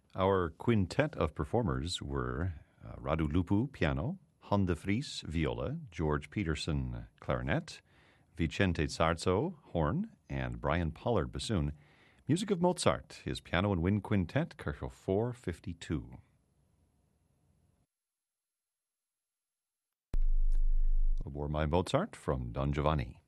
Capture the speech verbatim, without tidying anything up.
Our quintet of performers were uh, Radu Lupu, piano, Han de Vries, viola, George Peterson, clarinet, Vicente Zarzo, horn, and Brian Pollard, bassoon. Music of Mozart, his piano and wind quintet, Kerkel four fifty-two. Or my Mozart from Don Giovanni.